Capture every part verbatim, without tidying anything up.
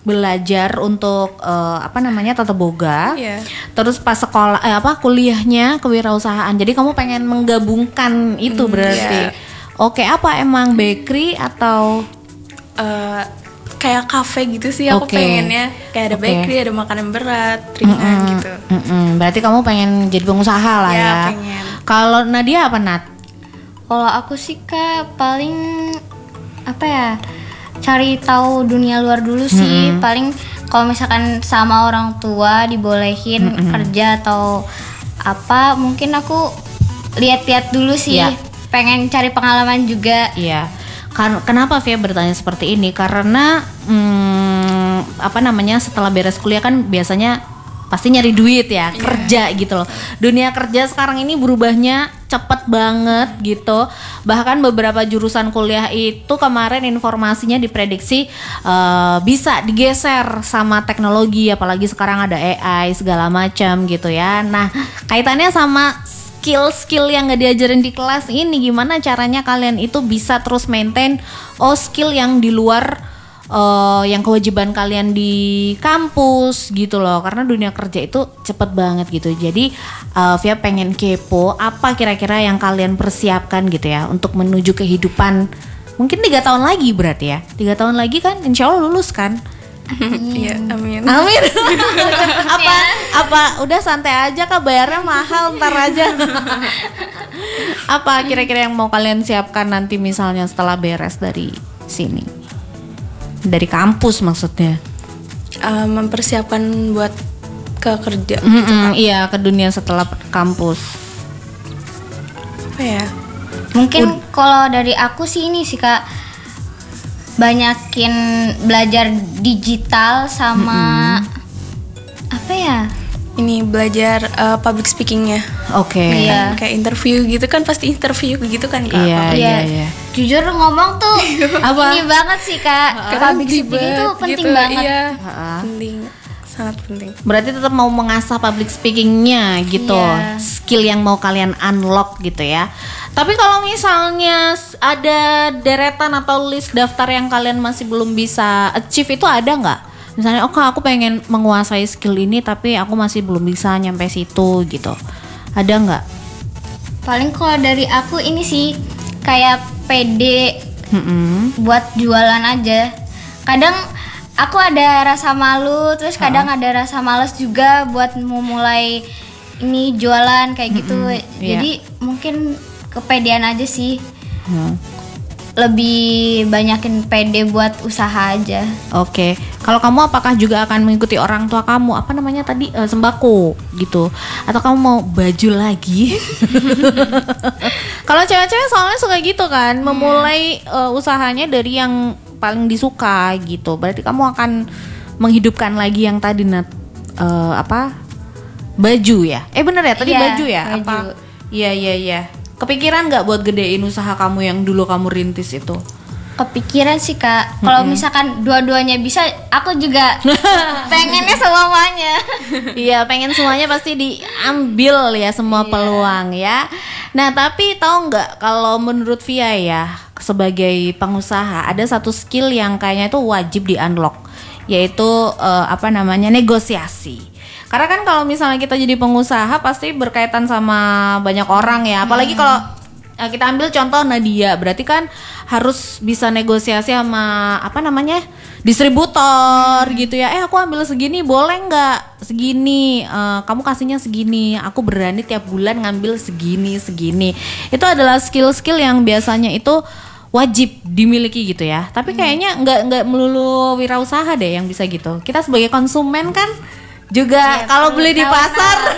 belajar untuk uh, apa namanya tata boga, yeah. terus pas sekolah eh, apa kuliahnya kewirausahaan. Jadi kamu pengen menggabungkan itu mm, berarti. Yeah. Oke, apa emang bakery atau uh, kayak kafe gitu sih aku okay. pengennya, kayak ada okay. bakery, ada makanan berat, ringan mm-hmm. gitu. Mm-hmm. Berarti kamu pengen jadi pengusaha lah ya. Ya pengen. Kalau Nadia apa Nat? Kalau aku sih Kak paling apa ya? Cari tahu dunia luar dulu sih. Mm-hmm. Paling kalau misalkan sama orang tua dibolehin mm-hmm. kerja atau apa, mungkin aku lihat-lihat dulu sih. Yeah. Pengen cari pengalaman juga. Iya. Yeah. Kenapa Via bertanya seperti ini? Karena hmm, apa namanya setelah beres kuliah kan biasanya pasti nyari duit ya, yeah. kerja gitu loh. Dunia kerja sekarang ini berubahnya cepet banget gitu. Bahkan beberapa jurusan kuliah itu kemarin informasinya diprediksi uh, bisa digeser sama teknologi, apalagi sekarang ada A I segala macam gitu ya. Nah, kaitannya sama skill-skill yang gak diajarin di kelas ini, gimana caranya kalian itu bisa terus maintain oh skill yang di luar Uh, yang kewajiban kalian di kampus gitu loh, karena dunia kerja itu cepet banget gitu. Jadi uh, Via pengen kepo apa kira-kira yang kalian persiapkan gitu ya untuk menuju kehidupan mungkin tiga tahun lagi berarti ya, tiga tahun lagi kan insya Allah lulus kan? Iya, amin. Amin. apa apa udah santai aja Kak, bayarnya mahal ntar aja. Apa kira-kira yang mau kalian siapkan nanti misalnya setelah beres dari sini? Dari kampus maksudnya? Uh, mempersiapkan buat ke kerja. Mm-hmm, iya, ke dunia setelah kampus. Apa ya? Mungkin Ud- kalau dari aku sih ini sih Kak, banyakin belajar digital sama mm-hmm. apa ya? Ini belajar uh, public speakingnya. Oke. Okay. Iya. Kayak interview gitu kan, pasti interview gitu kan Kak. Iya, iya, iya. Jujur ngomong tuh apa? Ini banget sih Kak. Public speaking itu penting gitu, banget. Iya. Ha-ha. Penting. Sangat penting. Berarti tetap mau mengasah public speakingnya gitu. Iya. Skill yang mau kalian unlock gitu ya. Tapi kalau misalnya ada deretan atau list daftar yang kalian masih belum bisa achieve, itu ada nggak? Misalnya, oh Kak, aku pengen menguasai skill ini tapi aku masih belum bisa nyampe situ gitu. Ada nggak? Paling kalau dari aku ini sih kayak pede mm-hmm. buat jualan aja. Kadang aku ada rasa malu, terus kadang huh? ada rasa malas juga buat memulai ini jualan kayak gitu. Mm-hmm. Jadi yeah. mungkin kepedean aja sih. Hmm. Lebih banyakin pede buat usaha aja. Oke, kalau kamu apakah juga akan mengikuti orang tua kamu? Apa namanya tadi uh, sembako gitu? Atau kamu mau baju lagi? Kalau cewek-cewek soalnya suka gitu kan, hmm. memulai uh, usahanya dari yang paling disuka gitu. Berarti kamu akan menghidupkan lagi yang tadi Nat, uh, apa? Baju ya? Eh bener ya tadi yeah, baju ya? Baju. Apa? Iya iya iya. Kepikiran nggak buat gedein usaha kamu yang dulu kamu rintis itu? Kepikiran sih Kak. Kalau mm-hmm. misalkan dua-duanya bisa, aku juga pengennya semuanya. Iya, pengen semuanya pasti diambil ya semua yeah. peluang ya. Nah tapi tahu nggak kalau menurut Via ya sebagai pengusaha ada satu skill yang kayaknya itu wajib di unlock, yaitu uh, apa namanya negosiasi. Karena kan kalau misalnya kita jadi pengusaha pasti berkaitan sama banyak orang ya. Apalagi kalau kita ambil contoh Nadia, berarti kan harus bisa negosiasi sama apa namanya distributor hmm. gitu ya. Eh aku ambil segini boleh nggak? Segini, uh, kamu kasihnya segini. Aku berani tiap bulan ngambil segini segini. Itu adalah skill-skill yang biasanya itu wajib dimiliki gitu ya. Tapi kayaknya nggak nggak melulu wirausaha deh yang bisa gitu. Kita sebagai konsumen kan juga ya, kalau beli di pasar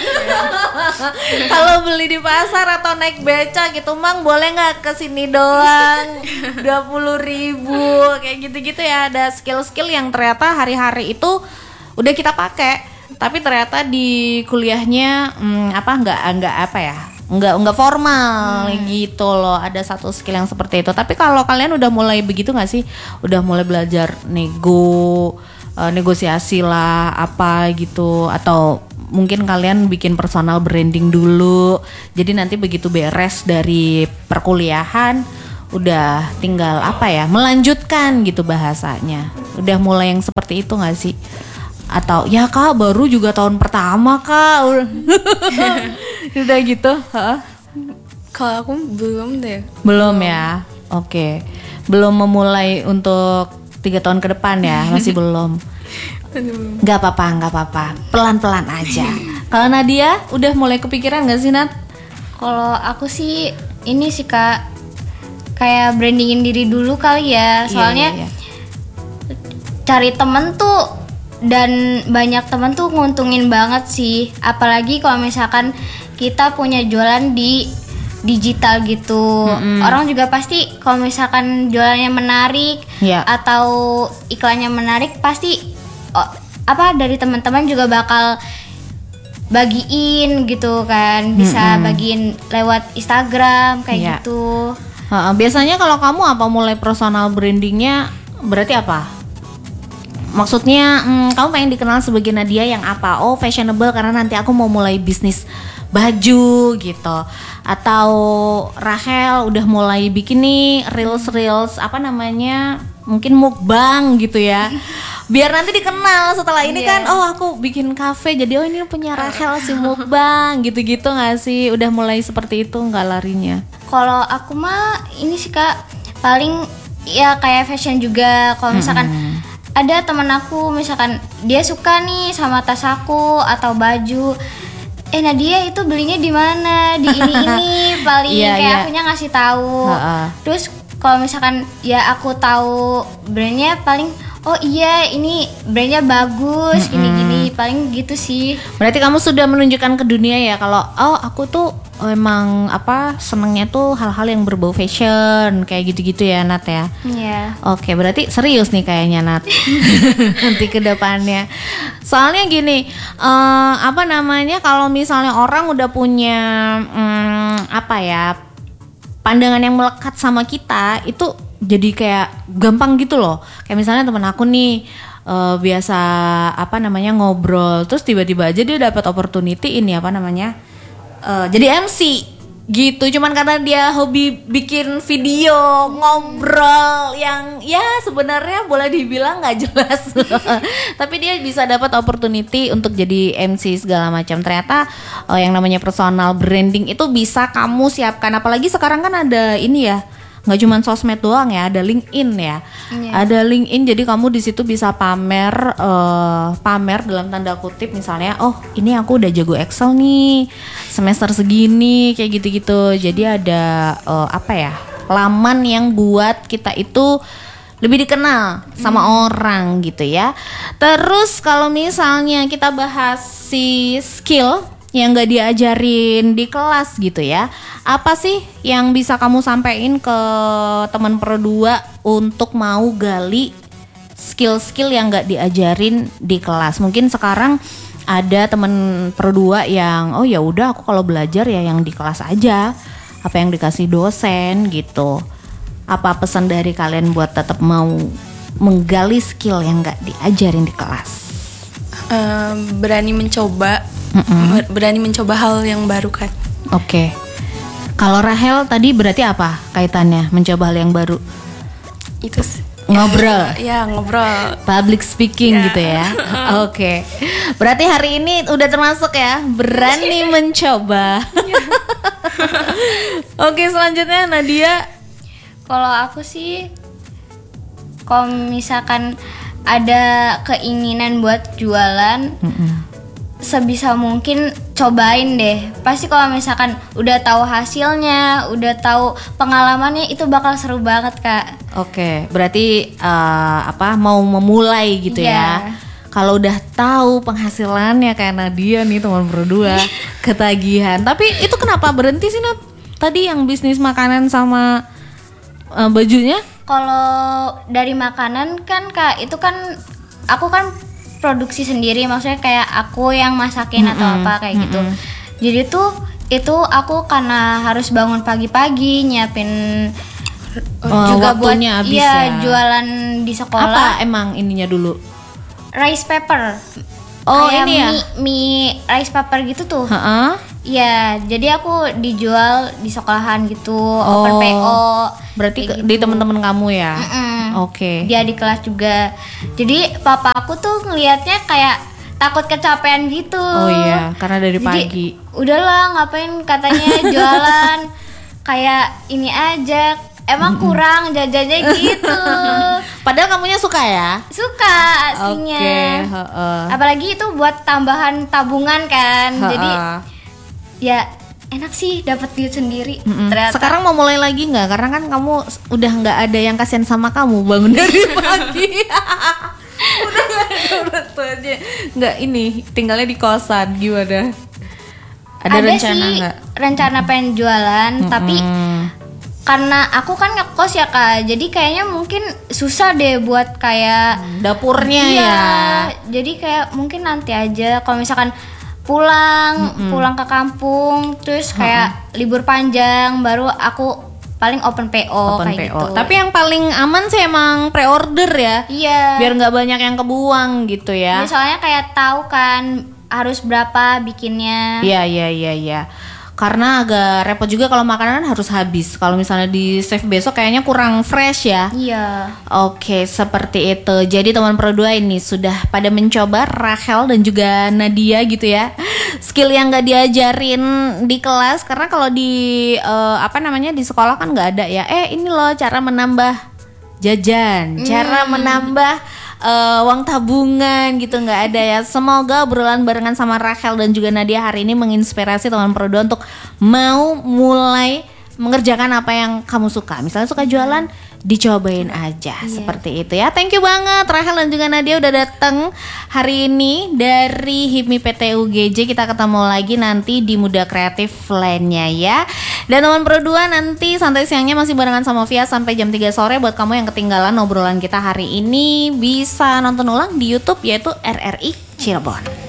kalau beli di pasar atau naik beca gitu Mang boleh nggak kesini doang dua puluh ribu kayak gitu-gitu ya. Ada skill-skill yang ternyata hari-hari itu udah kita pakai tapi ternyata di kuliahnya hmm, apa nggak nggak apa ya nggak nggak formal hmm. gitu loh. Ada satu skill yang seperti itu. Tapi kalau kalian udah mulai begitu nggak sih, udah mulai belajar nego Uh, negosiasi lah apa gitu, atau mungkin kalian bikin personal branding dulu jadi nanti begitu beres dari perkuliahan udah tinggal apa ya, melanjutkan gitu bahasanya. Udah mulai yang seperti itu nggak sih? Atau ya kak baru juga tahun pertama kak udah gitu? Huh? Kalau aku belum deh. Belum ya, oke. Belum memulai untuk tiga tahun ke depan ya, masih belum. Gak apa-apa, gak apa-apa, pelan-pelan aja. Kalau Nadia udah mulai kepikiran gak sih Nat? Kalau aku sih ini sih kak, kayak brandingin diri dulu kali ya. Soalnya Iya, iya, iya. cari temen tuh dan banyak temen tuh nguntungin banget sih. Apalagi kalau misalkan kita punya jualan di digital gitu. Mm-hmm. Orang juga pasti kalau misalkan jualannya menarik yeah. atau iklannya menarik, pasti oh, apa dari teman-teman juga bakal bagiin gitu kan. Bisa mm-hmm. bagiin lewat Instagram kayak yeah. gitu. Uh, biasanya kalau kamu apa mulai personal brandingnya berarti apa? Maksudnya hmm, kamu pengen dikenal sebagai Nadia yang apa? Oh fashionable karena nanti aku mau mulai bisnis baju gitu. Atau Rahel udah mulai bikin nih reels-reels apa namanya, mungkin mukbang gitu ya. Biar nanti dikenal setelah ini yeah. kan, oh aku bikin kafe jadi oh ini punya Rahel si mukbang gitu-gitu gak sih? Udah mulai seperti itu gak larinya? Kalau aku mah ini sih kak, paling ya kayak fashion juga. Kalau misalkan hmm. ada teman aku misalkan dia suka nih sama tas aku atau baju, eh Nadia itu belinya di mana, di ini ini paling yeah, kayak yeah. akunya ngasih tahu. Uh-uh. Terus kalau misalkan ya aku tahu brandnya paling oh iya ini brandnya bagus mm-hmm. gini-gini paling gitu sih. Berarti kamu sudah menunjukkan ke dunia ya kalau oh aku tuh emang apa senengnya tuh hal-hal yang berbau fashion kayak gitu-gitu ya Nat ya. Iya. Yeah. Oke berarti serius nih kayaknya Nat nanti ke depannya. Soalnya gini uh, apa namanya kalau misalnya orang udah punya um, apa ya pandangan yang melekat sama kita itu jadi kayak gampang gitu loh. Kayak misalnya temen aku nih uh, biasa apa namanya ngobrol terus tiba-tiba aja dia dapat opportunity ini apa namanya uh, jadi M C gitu. Cuman karena dia hobi bikin video ngobrol yang ya sebenarnya boleh dibilang nggak jelas. Tapi dia bisa dapat opportunity untuk jadi M C segala macam. Ternyata uh, yang namanya personal branding itu bisa kamu siapkan. Apalagi sekarang kan ada ini ya. Nggak cuma sosmed doang ya, ada LinkedIn ya, yeah. ada LinkedIn jadi kamu di situ bisa pamer, uh, pamer dalam tanda kutip misalnya, oh ini aku udah jago Excel nih, semester segini kayak gitu-gitu, jadi ada uh, apa ya, laman yang buat kita itu lebih dikenal sama hmm. orang gitu ya. Terus kalau misalnya kita bahas si skill yang gak diajarin di kelas gitu ya, apa sih yang bisa kamu sampaikan ke teman Pro dua untuk mau gali skill-skill yang gak diajarin di kelas? Mungkin sekarang ada teman Pro dua yang oh ya udah aku kalau belajar ya yang di kelas aja, apa yang dikasih dosen gitu. Apa pesan dari kalian buat tetap mau menggali skill yang gak diajarin di kelas? Uh, berani mencoba. Mm-mm. Berani mencoba hal yang baru kan. Oke. Okay. Kalau Rahel tadi berarti apa kaitannya mencoba hal yang baru? Itu sih. Ngobrol. Ya, ya ngobrol. Public speaking ya. gitu ya. Oke. Okay. Berarti hari ini udah termasuk ya berani mencoba. Oke, okay, selanjutnya Nadia. Kalau aku sih kalau misalkan ada keinginan buat jualan, mm-mm. sebisa mungkin cobain deh. Pasti kalau misalkan udah tahu hasilnya, udah tahu pengalamannya itu bakal seru banget kak. Oke, berarti uh, apa mau memulai gitu yeah. ya. Kalau udah tahu penghasilannya kayak Nadia nih teman berdua ketagihan. Tapi itu kenapa berhenti sih Nat? Tadi yang bisnis makanan sama uh, bajunya? Kalau dari makanan kan kak itu kan aku kan produksi sendiri, maksudnya kayak aku yang masakin mm-hmm. atau apa kayak mm-hmm. gitu. Jadi tuh itu aku karena harus bangun pagi-pagi nyiapin oh, juga buat iya ya, jualan di sekolah. Apa emang ininya dulu? Rice paper. Oh, kayak ini ya? mie, mie rice paper gitu tuh. Heeh. Iya, jadi aku dijual di sekolahan gitu, Oh, open P O. Berarti kayak ke- di teman-teman kamu ya. Mm-mm. Oke. Dia di kelas juga. Jadi papa aku tuh ngelihatnya kayak takut kecapean gitu. Oh iya, karena dari Jadi, pagi. udahlah ngapain katanya jualan kayak ini aja. Emang kurang jajannya gitu. Padahal kamunya suka ya? Suka aslinya. Oke, heeh. Apalagi itu buat tambahan tabungan kan. Jadi Heeh. ya enak sih dapat duit sendiri. Mm-mm. Ternyata. Sekarang mau mulai lagi nggak? Karena kan kamu s- udah nggak ada yang kasihan sama kamu bangun dari pagi. Udah nggak ada orang tuanya. Nggak ini tinggalnya di kosan gimana? Ada, rencana sih nggak? rencana pengen jualan, tapi Mm. karena aku kan ngekos ya Kak, jadi kayaknya mungkin susah deh buat kayak Dapurnya iya, ya. jadi kayak mungkin nanti aja kalau misalkan pulang pulang ke kampung terus kayak libur panjang baru aku paling open P O Open P kayak O. gitu. Tapi yang paling aman sih emang pre-order ya. iya. Biar nggak banyak yang kebuang gitu ya. Misalnya kayak tahu kan harus berapa bikinnya. Iya iya iya iya. Karena agak repot juga kalau makanan harus habis. Kalau misalnya di save besok kayaknya kurang fresh ya. Iya. Oke, seperti itu. Jadi teman Pro dua ini sudah pada mencoba, Rachel dan juga Nadia gitu ya. Skill yang gak diajarin di kelas karena kalau di eh, apa namanya di sekolah kan nggak ada ya. Eh ini loh cara menambah jajan, cara menambah eh, uang tabungan gitu nggak ada ya. Semoga obrolan barengan sama Rachel dan juga Nadia hari ini menginspirasi teman Pro dua untuk mau mulai mengerjakan apa yang kamu suka. Misalnya suka jualan, dicobain aja seperti itu ya. Thank you banget Rachel dan juga Nadia udah datang hari ini dari HIPMI P T U G J. Kita ketemu lagi nanti di Muda Kreatif lainnya ya. Dan teman Pro dua nanti santai siangnya masih barengan sama Via sampai jam tiga sore. Buat kamu yang ketinggalan obrolan kita hari ini bisa nonton ulang di YouTube yaitu R R I Cirebon.